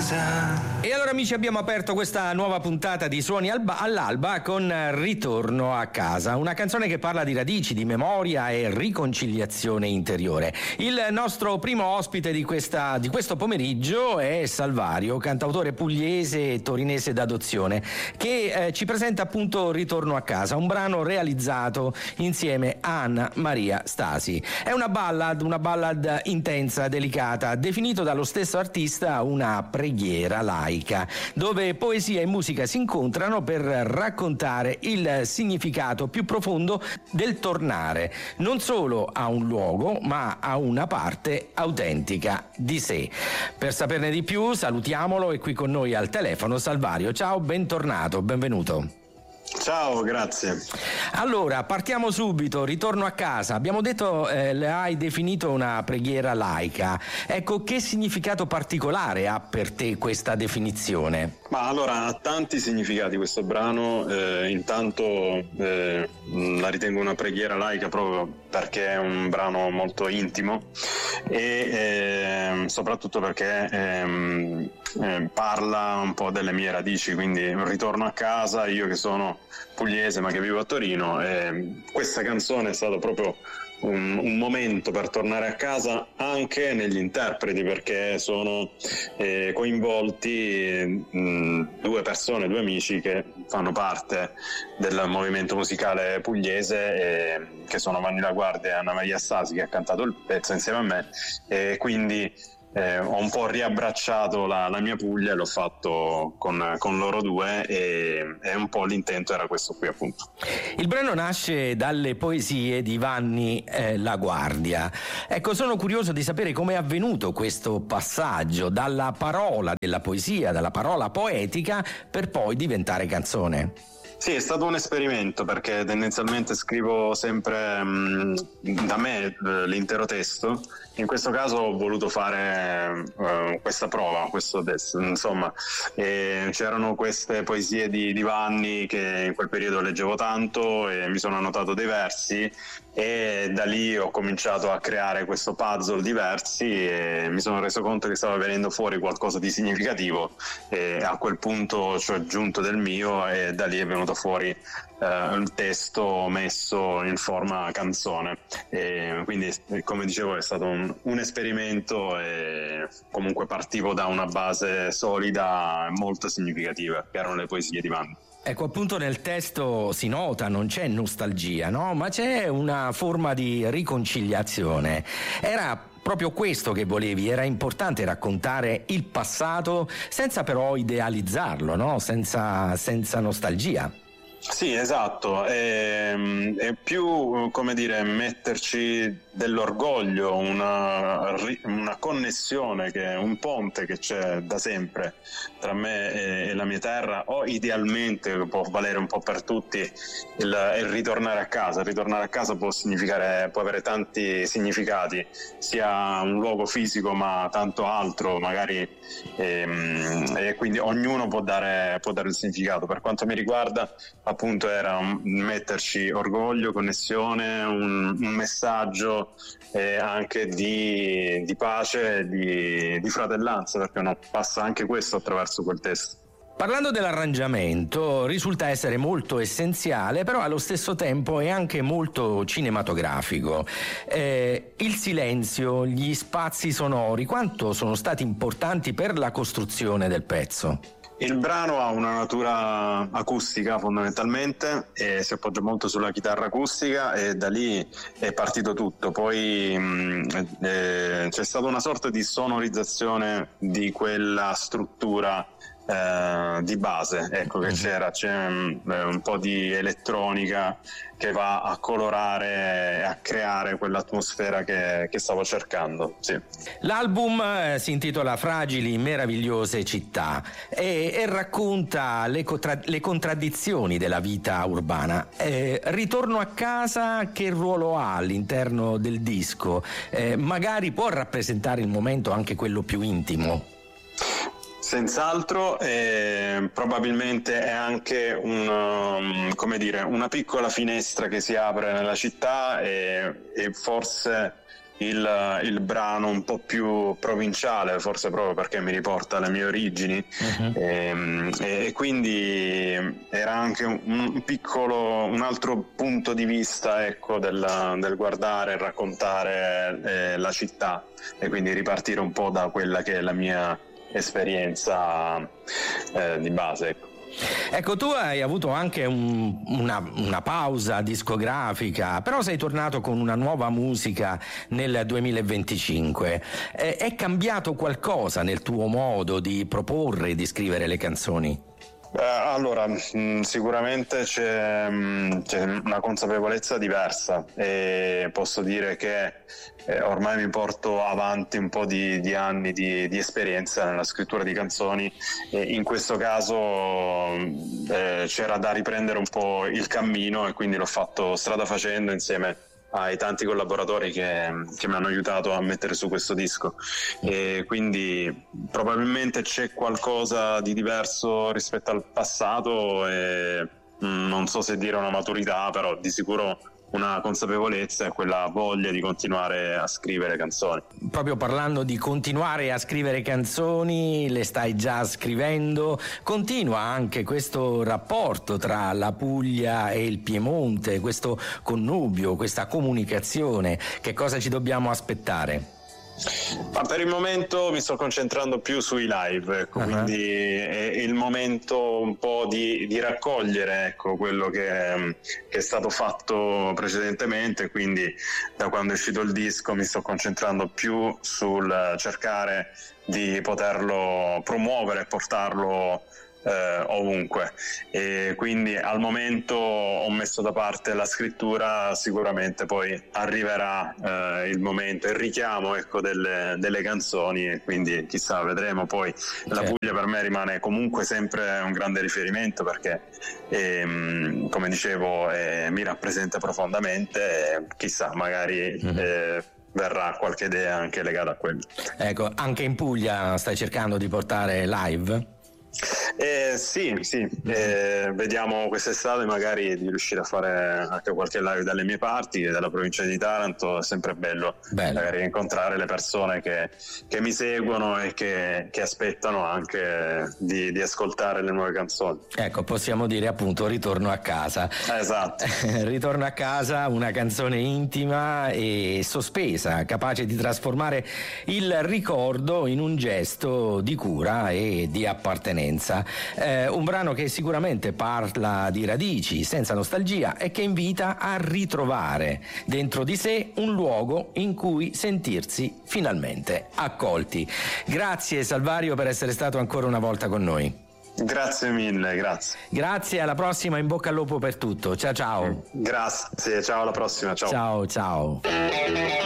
E allora amici, abbiamo aperto questa nuova puntata di Suoni all'alba con Ritorno a casa, una canzone che parla di radici, di memoria e riconciliazione interiore. Il nostro primo ospite di questo pomeriggio è Salvario, cantautore pugliese e torinese d'adozione, che ci presenta appunto Ritorno a casa, un brano realizzato insieme a Anna Maria Stasi. È una ballad intensa, delicata, definito dallo stesso artista una preghiera laica, dove poesia e musica si incontrano per raccontare il significato più profondo del tornare, non solo a un luogo, ma a una parte autentica di sé. Per saperne di più, salutiamolo, è qui con noi al telefono Salvario. Ciao, bentornato, benvenuto. Ciao, grazie. Allora, partiamo subito, Ritorno a casa. Abbiamo detto, le hai definito una preghiera laica. Ecco, che significato particolare ha per te questa definizione? Ma allora, ha tanti significati questo brano. Intanto la ritengo una preghiera laica proprio perché è un brano molto intimo e soprattutto perché parla un po' delle mie radici, quindi un ritorno a casa, io che sono pugliese ma che vivo a Torino, questa canzone è stato proprio un momento per tornare a casa anche negli interpreti, perché sono coinvolti due amici che fanno parte del movimento musicale pugliese, che sono Vanni La Guardia e Anna Maria Stasi, che ha cantato il pezzo insieme a me, e quindi ho un po' riabbracciato la mia Puglia e l'ho fatto con loro due, e un po' l'intento era questo qui, appunto. Il brano nasce dalle poesie di Vanni La Guardia. Ecco, sono curioso di sapere come è avvenuto questo passaggio dalla parola della poesia, dalla parola poetica, per poi diventare canzone. Sì, è stato un esperimento, perché tendenzialmente scrivo sempre da me l'intero testo. In questo caso ho voluto fare questa prova, questo test, insomma. C'erano queste poesie di Vanni che in quel periodo leggevo tanto e mi sono annotato dei versi, e da lì ho cominciato a creare questo puzzle di versi e mi sono reso conto che stava venendo fuori qualcosa di significativo, e a quel punto ci ho aggiunto del mio e da lì è venuto fuori il testo messo in forma canzone. E quindi, come dicevo, è stato un esperimento, e comunque partivo da una base solida e molto significativa, che erano le poesie di Vanni. Ecco, appunto nel testo si nota, non c'è nostalgia, no? Ma c'è una forma di riconciliazione. Era proprio questo che volevi, era importante raccontare il passato senza però idealizzarlo, no? Senza nostalgia. Sì, esatto, è più, come dire, metterci dell'orgoglio, una connessione, che è un ponte che c'è da sempre tra me e la mia terra, o idealmente può valere un po' per tutti il ritornare a casa. Ritornare a casa può avere tanti significati, sia un luogo fisico ma tanto altro magari, e quindi ognuno può dare il significato. Per quanto mi riguarda, appunto, era metterci orgoglio, connessione, un messaggio anche di pace e di fratellanza, perché no, passa anche questo attraverso quel testo. Parlando dell'arrangiamento, risulta essere molto essenziale, però allo stesso tempo è anche molto cinematografico. Il silenzio, gli spazi sonori, quanto sono stati importanti per la costruzione del pezzo? Il brano ha una natura acustica fondamentalmente, e si appoggia molto sulla chitarra acustica, e da lì è partito tutto. Poi c'è stata una sorta di sonorizzazione di quella struttura di base, ecco, che c'è un po' di elettronica che va a colorare e a creare quell'atmosfera che stavo cercando. Sì. L'album si intitola Fragili, meravigliose città e racconta le contraddizioni della vita urbana. Ritorno a casa, che ruolo ha all'interno del disco? Magari può rappresentare il momento, anche quello più intimo. Senz'altro, probabilmente è anche una piccola finestra che si apre nella città, e forse il brano un po' più provinciale, forse proprio perché mi riporta alle mie origini, e quindi era anche un altro punto di vista, ecco, del guardare e raccontare la città, e quindi ripartire un po' da quella che è la mia esperienza di base, ecco. Ecco, tu hai avuto anche una pausa discografica, però sei tornato con una nuova musica nel 2025. È cambiato qualcosa nel tuo modo di proporre e di scrivere le canzoni? Allora, sicuramente c'è una consapevolezza diversa, e posso dire che ormai mi porto avanti un po' di anni di esperienza nella scrittura di canzoni, e in questo caso c'era da riprendere un po' il cammino, e quindi l'ho fatto strada facendo insieme ai tanti collaboratori che mi hanno aiutato a mettere su questo disco, e quindi probabilmente c'è qualcosa di diverso rispetto al passato, e non so se dire una maturità, però di sicuro una consapevolezza e quella voglia di continuare a scrivere canzoni. Proprio parlando di continuare a scrivere canzoni, le stai già scrivendo? Continua anche questo rapporto tra la Puglia e il Piemonte, questo connubio, questa comunicazione? Che cosa ci dobbiamo aspettare? Ma per il momento mi sto concentrando più sui live, ecco, quindi è il momento un po' di raccogliere, ecco, quello che è stato fatto precedentemente, quindi da quando è uscito il disco mi sto concentrando più sul cercare di poterlo promuovere e portarlo ovunque, e quindi al momento ho messo da parte la scrittura. Sicuramente poi arriverà il momento, il richiamo, ecco, delle canzoni, e quindi chissà, vedremo. Poi la Puglia per me rimane comunque sempre un grande riferimento, perché come dicevo mi rappresenta profondamente, e chissà, magari verrà qualche idea anche legata a quello. Ecco, anche in Puglia stai cercando di portare live? Sì, vediamo quest'estate magari di riuscire a fare anche qualche live dalle mie parti, dalla provincia di Taranto. È sempre bello. Magari incontrare le persone che mi seguono e che aspettano anche di ascoltare le nuove canzoni. Ecco, possiamo dire appunto ritorno a casa. Esatto. Ritorno a casa, una canzone intima e sospesa, capace di trasformare il ricordo in un gesto di cura e di appartenenza. Un brano che sicuramente parla di radici, senza nostalgia, e che invita a ritrovare dentro di sé un luogo in cui sentirsi finalmente accolti. Grazie Salvario per essere stato ancora una volta con noi. Grazie mille, grazie. Grazie, alla prossima, in bocca al lupo per tutto. Ciao ciao. Grazie, ciao, alla prossima, ciao. Ciao ciao.